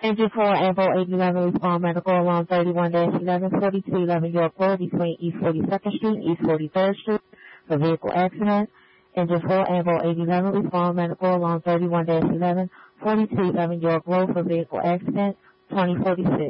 Engine 4, Ambo 811, respond medical alarm 31-114211 York Road between East 42nd Street and East 43rd Street for vehicle accident. Engine 4, Ambo 811, respond medical alarm 31-114211 York Road for vehicle accident 2046.